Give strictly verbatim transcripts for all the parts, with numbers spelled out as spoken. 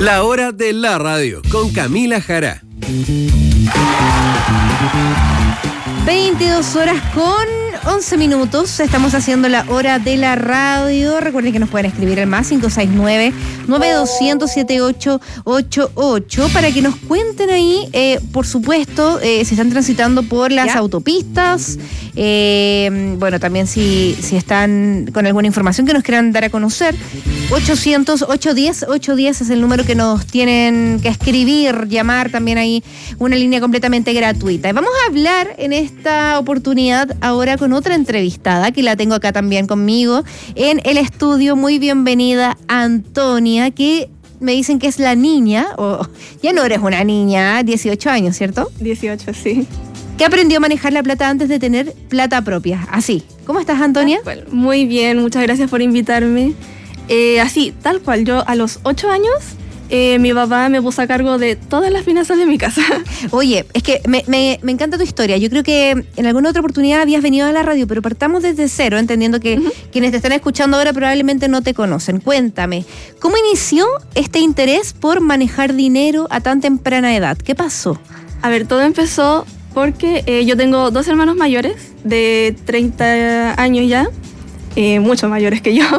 La hora de la radio con Camila Jara. veintidós horas con once minutos. Estamos haciendo la hora de la radio. Recuerden que nos pueden escribir al más cinco seis nueve, nueve dos cero cero, siete ocho ocho ocho para que nos cuenten ahí, eh, por supuesto, eh, si están transitando por las ¿Ya? autopistas. Eh, bueno, también si, si están con alguna información que nos quieran dar a conocer. ochocientos, ochocientos diez, ochocientos diez es el número que nos tienen que escribir, llamar, también ahí una línea completamente gratuita. Y vamos a hablar en esta oportunidad ahora con otra entrevistada que la tengo acá también conmigo en el estudio. Muy bienvenida, Antonia, que me dicen que es la niña, o ya no eres una niña, dieciocho años, ¿cierto? dieciocho, sí. ¿Qué aprendió a manejar la plata antes de tener plata propia? Así. ¿Cómo estás, Antonia? Bueno, muy bien, muchas gracias por invitarme. Eh, así, tal cual, yo a los ocho años, eh, mi papá me puso a cargo de todas las finanzas de mi casa. Oye, es que me, me, me encanta tu historia. Yo creo que en alguna otra oportunidad habías venido a la radio, pero partamos desde cero, entendiendo que uh-huh. quienes te están escuchando ahora probablemente no te conocen. Cuéntame, ¿cómo inició este interés por manejar dinero a tan temprana edad? ¿Qué pasó? A ver, todo empezó porque eh, yo tengo dos hermanos mayores de treinta años ya, eh, mucho mayores que yo.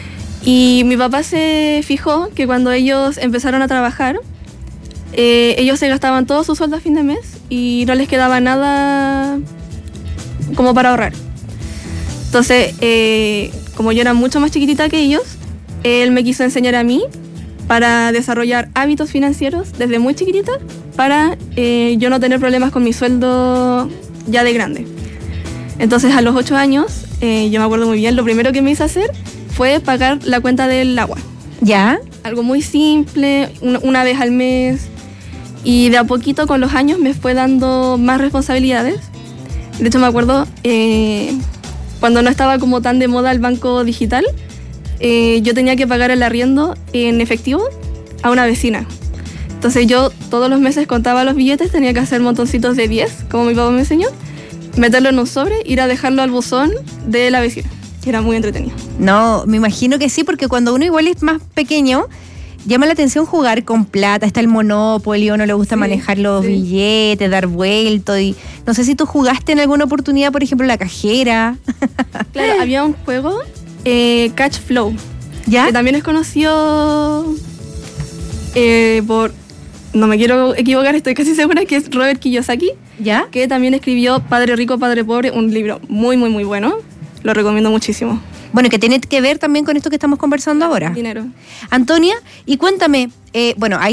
Y mi papá se fijó que cuando ellos empezaron a trabajar, eh, ellos se gastaban todo su sueldo a fin de mes y no les quedaba nada como para ahorrar. Entonces, eh, como yo era mucho más chiquitita que ellos, él me quiso enseñar a mí para desarrollar hábitos financieros desde muy chiquitita para eh, yo no tener problemas con mi sueldo ya de grande. Entonces, a los ocho años, eh, yo me acuerdo muy bien, lo primero que me hice hacer fue pagar la cuenta del agua. ¿Ya? Algo muy simple, una, una vez al mes. Y de a poquito con los años me fue dando más responsabilidades. De hecho me acuerdo, eh, cuando no estaba como tan de moda el banco digital, eh, yo tenía que pagar el arriendo en efectivo a una vecina. Entonces yo todos los meses contaba los billetes, tenía que hacer montoncitos de diez, como mi papá me enseñó, meterlo en un sobre, ir a dejarlo al buzón de la vecina. Era muy entretenido. No, me imagino que sí, porque cuando uno igual es más pequeño, llama la atención jugar con plata. Está el Monopoly, a uno le gusta sí, manejar los sí. billetes, dar vuelto. Y no sé si tú jugaste en alguna oportunidad, por ejemplo, la cajera. Claro, había un juego, eh, Cash Flow, ¿ya? Que también es conocido eh, por, no me quiero equivocar, estoy casi segura que es Robert Kiyosaki, ¿ya? Que también escribió Padre Rico, Padre Pobre, un libro muy, muy, muy bueno. Lo recomiendo muchísimo. Bueno, que tiene que ver también con esto que estamos conversando ahora. Dinero. Antonia, y cuéntame, eh, bueno, hay